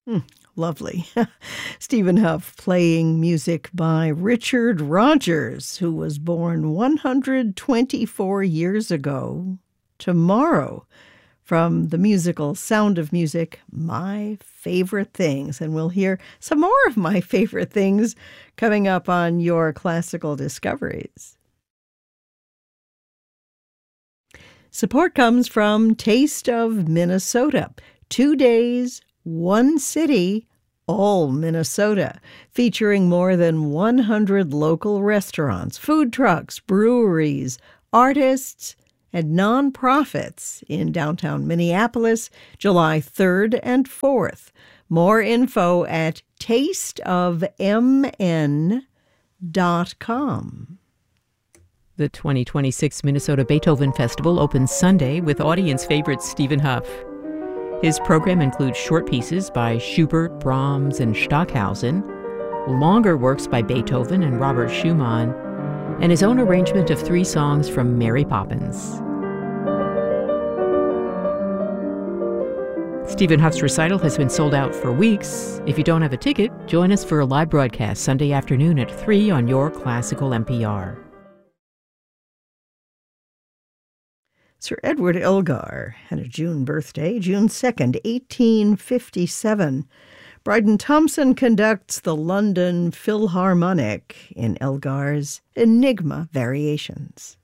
Mm, lovely. Stephen Huff playing music by Richard Rodgers, who was born 124 years ago tomorrow, from the musical Sound of Music, My Favorite Things. And we'll hear some more of My Favorite Things coming up on your Classical Discoveries. Support comes from Taste of Minnesota. 2 days, one city, all Minnesota, featuring more than 100 local restaurants, food trucks, breweries, artists, and nonprofits in downtown Minneapolis, July 3rd and 4th. More info at tasteofmn.com. The 2026 Minnesota Beethoven Festival opens Sunday with audience favorite Stephen Huff. His program includes short pieces by Schubert, Brahms, and Stockhausen, longer works by Beethoven and Robert Schumann, and his own arrangement of 3 songs from Mary Poppins. Stephen Huff's recital has been sold out for weeks. If you don't have a ticket, join us for a live broadcast Sunday afternoon at 3 on your Classical NPR. Sir Edward Elgar had a June birthday, June 2nd, 1857. Bryden Thompson conducts the London Philharmonic in Elgar's Enigma Variations.